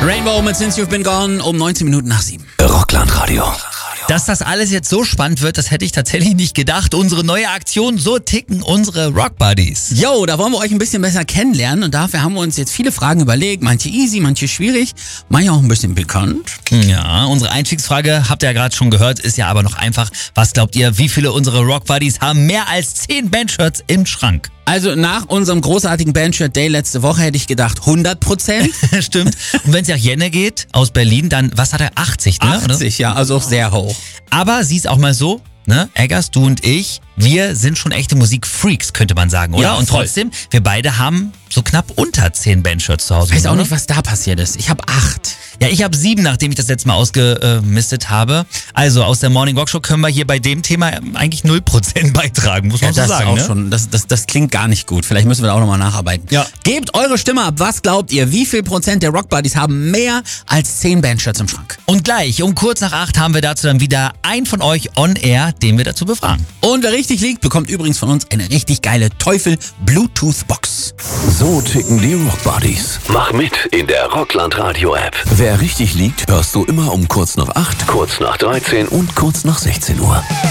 Rainbow mit Since You've Been Gone um 19 Minuten nach 7. Rockland-Radio. Dass das alles jetzt so spannend wird, das hätte ich tatsächlich nicht gedacht. Unsere neue Aktion, so ticken unsere Rock-Buddies. Yo, da wollen wir euch ein bisschen besser kennenlernen und dafür haben wir uns jetzt viele Fragen überlegt. Manche easy, manche schwierig, manche auch ein bisschen bekannt. Ja, unsere Einstiegsfrage, habt ihr ja gerade schon gehört, ist ja aber noch einfach. Was glaubt ihr, wie viele unserer Rock-Buddies haben mehr als 10 Bandshirts im Schrank? Also nach unserem großartigen Bandshirt Day letzte Woche hätte ich gedacht 100%. Stimmt. Und wenn es nach Jenne geht, aus Berlin, dann, was hat er, 80, ne? 80, ja, also auch sehr hoch. Aber sieh's auch mal so, ne? Eggers, du und ich, wir sind schon echte Musikfreaks, könnte man sagen, oder? Ja, und voll. trotzdem, wir beide haben so knapp unter 10 Bandshirts zu Hause. Ich weiß auch oder? nicht, was da passiert ist. Ich habe 8. Ja, ich habe 7, nachdem ich das letzte Mal ausgemistet habe. Also aus der Morning Rock Show können wir hier bei dem Thema eigentlich 0% beitragen, muss man so das sagen. ist auch Ne? schon, das klingt gar nicht gut. Vielleicht müssen wir da auch nochmal nacharbeiten. Ja. Gebt eure Stimme ab. Was glaubt ihr? Wie viel Prozent der Rock-Buddies haben mehr als 10 Bandshirts im Schrank? Und gleich um kurz nach 8 haben wir dazu dann wieder einen von euch on air, den wir dazu befragen. Und wer richtig liegt, bekommt übrigens von uns eine richtig geile Teufel-Bluetooth-Box. So ticken die Rock-Buddies. Mach mit in der Rockland-Radio-App. Wer richtig liegt, hörst du immer um kurz nach 8, kurz nach 13 und kurz nach 16 Uhr.